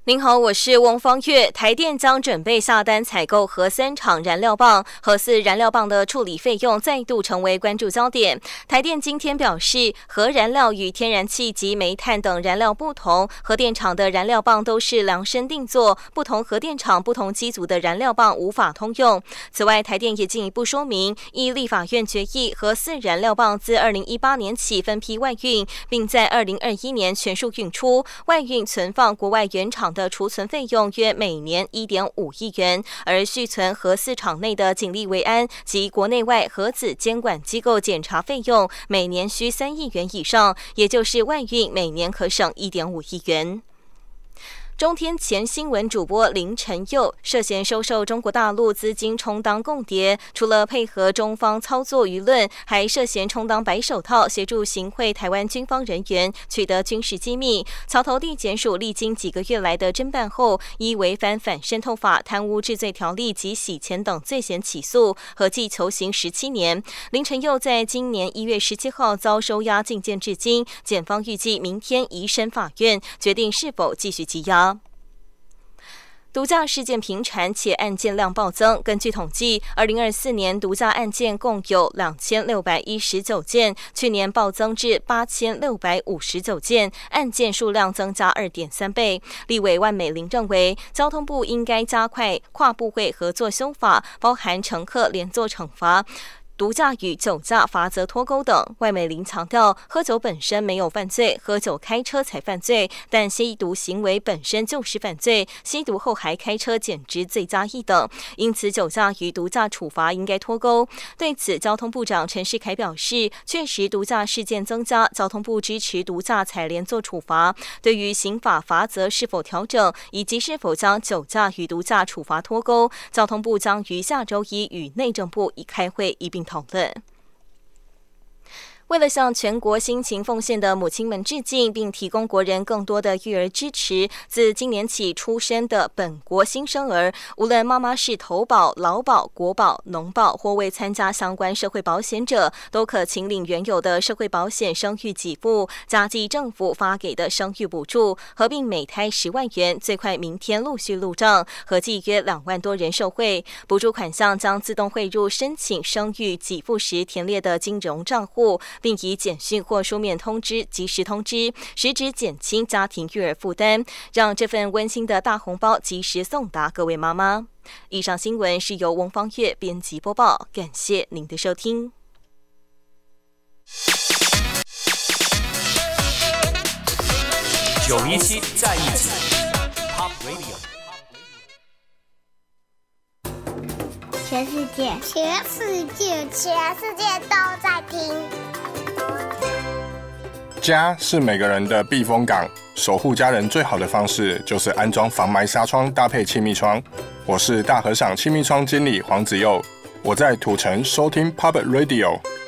您好，我是翁方月。台电将准备下单采购核3厂燃料棒，核4燃料棒的处理费用再度成为关注焦点。台电今天表示，核燃料与天然气及煤炭等燃料不同，核电厂的燃料棒都是量身定做，不同核电厂不同机组的燃料棒无法通用。此外，台电也进一步说明，依立法院决议，核4燃料棒自2018年起分批外运，并在2021年全数运出，外运存放国外原厂的储存费用约每年1.5亿元，而续存核4厂内的警力维安及国内外核子监管机构检查费用每年需3亿元以上，也就是外运每年可省1.5亿元。中天前新闻主播林晨佑涉嫌收受中国大陆资金充当共谍，除了配合中方操作舆论，还涉嫌充当白手套，协助行贿台湾军方人员取得军事机密。桥头地检署历经几个月来的侦办后，依违反反渗透法、贪污治罪条例及洗钱等罪嫌起诉，合计求刑17年。林晨佑在今年1月17号遭收押禁见至今，检方预计明天移审法院，决定是否继续羁押。毒驾事件频传且案件量暴增，根据统计，2024年毒驾案件共有2619件，去年暴增至8659件，案件数量增加2.3倍。立委万美玲认为，交通部应该加快跨部会合作修法，包含乘客连坐惩罚、毒驾与酒驾罚则脱钩等。万美玲强调，喝酒本身没有犯罪，喝酒开车才犯罪，但吸毒行为本身就是犯罪，吸毒后还开车简直罪加一等，因此酒驾与毒驾处罚应该脱钩。对此，交通部长陈世凯表示，确实毒驾事件增加，交通部支持毒驾采连坐处罚。对于刑法罚则是否调整，以及是否将酒驾与毒驾处罚脱钩，交通部将于下周一与内政部开会一并讨论。为了向全国辛勤奉献的母亲们致敬，并提供国人更多的育儿支持，自今年起出生的本国新生儿，无论妈妈是投保、劳保、国保、农保或未参加相关社会保险者，都可请领原有的社会保险生育给付，加计政府发给的生育补助，合并每胎10万元，最快明天陆续入账，合计约2万多人受惠。补助款项将自动汇入申请生育给付时填列的金融账户，并以简讯或书面通知及时通知，实质减轻家庭育儿负担，让这份温馨的大红包及时送达各位妈妈。以上新闻是由翁方月编辑播报，感谢您的收听。 917在一起 Pop Radio， 全世界都在听。 家是每个人的避风港，守护家人最好的方式就是安装防霾纱窗搭配气密窗。我是大和赏气密窗经理黄子佑，我在土城收听 Pop Radio。